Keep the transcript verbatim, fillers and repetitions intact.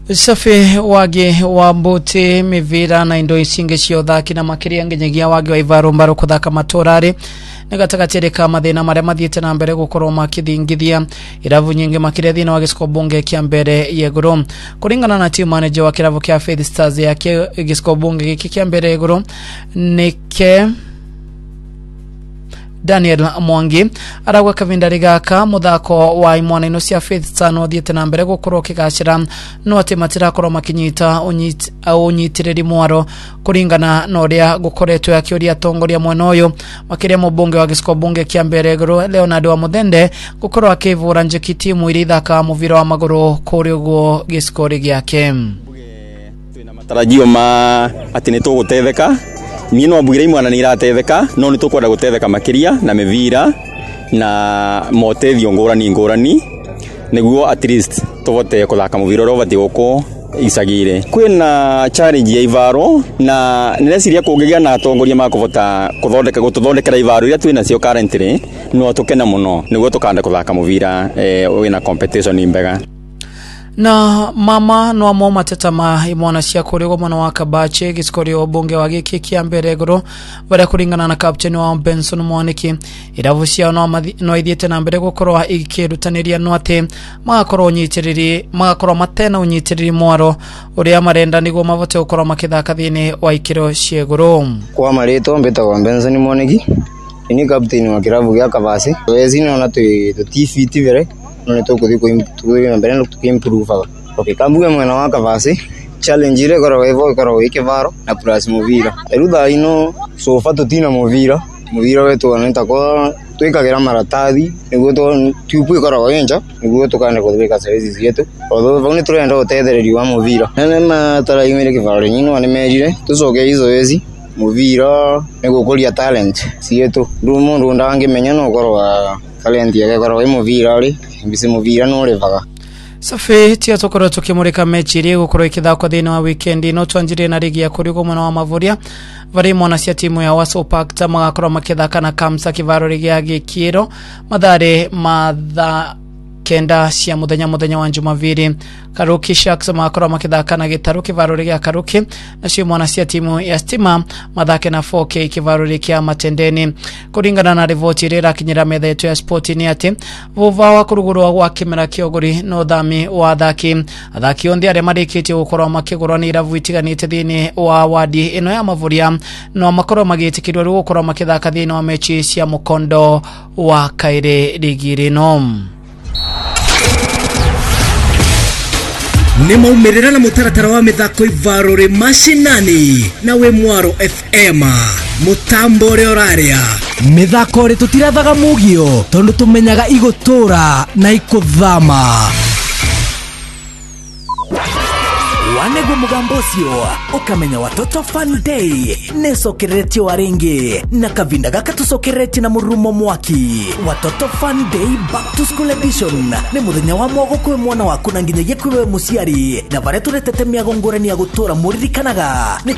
Safi wage wa mbote mivira na indo isinge cio thaki na makiria nginyagia wage wa ivaro mbaro kuthaka matorari nigatagatereka mathina maria mathiete na mbere gukorwo makithingithia iravu nyingi makiria thina wa giciko bunge kia mbere yeguru kuringana na team manager wa kiravu kia Faith Stars yake giciko bunge giki kia mbere yeguru nike Daniel Mwangi aragwa kavindari gaka muthako wa imwana ino cia Faith Stars no thiete na mbere gukorwo kigacira no ati matira korwo makinyita unyit au unyitiriri mwaro kuringana no ria gukoretwo yakioria tongoria mwena uyu makiria mubunge wa giciko bunge kia mbere yeguru Leonard wa Muthende gukorwo akivura njeki timu iri thaka muvira wa maguru kuri uguo giciko giake twina matarajio ma ati ni tugutetheka ni no mbwire imwana ni iratetheka no ni tukwenda gutetheka makiria na mivira na motethio ngurani ngurani niguo at least tuvote kuthaka muvira ro vati uko isagire kwina challenge ya ivaro na nireciria kungigia na atongoria makuvota kuthondeka gututhondekera ivaro ira twina cio currently no tukena muno niguo tukanda kuthaka muvira eh wina competition imbega na mama no amo mateta ma imwana cia kurigo mwana wa Kabache gicikorio bunge wa giki kia mbere yeguru bara kuringana na captain wa Benson Mwaniki iravu cia no no ithiete na mbere gukorwa ikirutaniria no ate magakorwo nyitiriri magakorwo matena unyitiriri mwaro uria marenda niguo mavote gukorwo makithaka thini wa ikiro cieguru kwa marito mbetagwa Benson Mwaniki ni captain wa kiravu gia Kabache wezi no na tu T V T vere no tukuthi kuimprove mbere no tukimprove okay kambuga mwana wa Kabache challenge ile kora evo kora wike varo na plus muvira eruda ino so fato tina muvira muvira wetu anita kwa twikagira maratathi niguo to tupu kora wenja niguo tukane kuthika services yetu although vone turenda gutetheririo wa muvira nene matara imire kivaro nyino ane mejire tucoke hizo wezi muvira niguo kuria talent sietu ndumo ndundange menya no korwa talent yake korwa muvira ri mbise muvira no revaga Safi tia tokoro tukimurika mechi iri gukorwo ikithakwo thini wa weekend no twanjire na ligi ya kurigo mwana wa Mavuria vari mwana cia timu ya Waso Park tamakorwo makithaka na Kamsa kivaro ligi ya Gikiro madhare madha kenda cia muthenya muthenya wa Jumaviri Karuki Sharks makoro makithaka na Gitaru kivaro ligi ya Karuki na cio mwana cia timu ya Stima mathake na four K kivaro ligi ya Matendeni kuringana na rivoti rira kinyira metha yetu ya sport ni ati vuva wa kurugurwa gwa kimera kioguri no thami wa thaki athaki onde are marikite gukorwo makigurwa ni iravu itiganite thini wa wadi ino ya Mavuria no makoro magitikirwa gukorwo makithaka thini wa mechi cia mukondo wa Kaire ligi rino Nemo umerera na mutaratara wa mithako ivaro re mashinani na we Mwaro F M mutambo re oraria mithako re tutirathaga mugio tondu tumenyaga igutura na ikuthama Wanegu mugambocio ukamenya watoto fun day nesokeretio waringi na kavinda gaka tusokereti na murumo mwaki watoto fun day back to school edition ne muthenya wa mwogo kwe mwana waku na nginyagia kwe muciari na bare turetete miago ngorani ya gutura muririkanaga